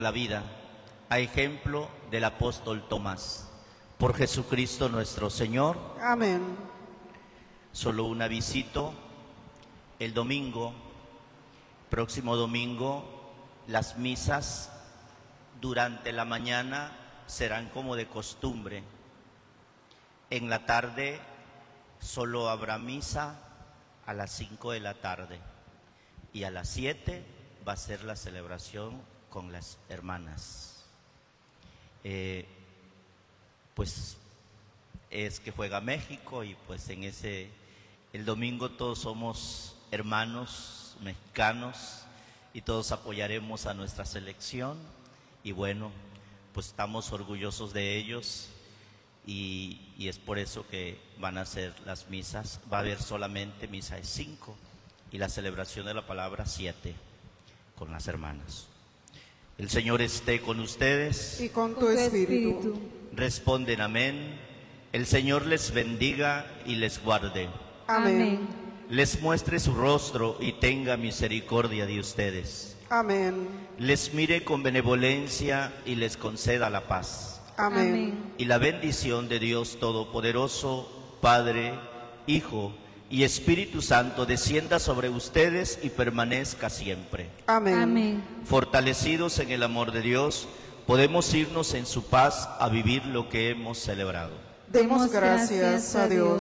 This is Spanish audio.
la vida, a ejemplo del apóstol Tomás. Por Jesucristo nuestro Señor. Amén. Solo un avisito: el domingo, próximo domingo, las misas durante la mañana serán como de costumbre. En la tarde solo habrá misa a las 5 de la tarde y a las 7 va a ser la celebración con las hermanas. Pues es que juega México y pues el domingo todos somos hermanos mexicanos y todos apoyaremos a nuestra selección y bueno, pues estamos orgullosos de ellos y es por eso que van a ser las misas. Va a haber solamente misa de 5 y la celebración de la palabra 7 con las hermanas. El Señor esté con ustedes. Y con tu espíritu. Responden amén. El Señor les bendiga y les guarde. Amén. Les muestre su rostro y tenga misericordia de ustedes. Amén. Les mire con benevolencia y les conceda la paz. Amén. Y la bendición de Dios Todopoderoso, Padre, Hijo y Espíritu Santo descienda sobre ustedes y permanezca siempre. Amén. Amén. Fortalecidos en el amor de Dios, podemos irnos en su paz a vivir lo que hemos celebrado. Demos gracias a Dios.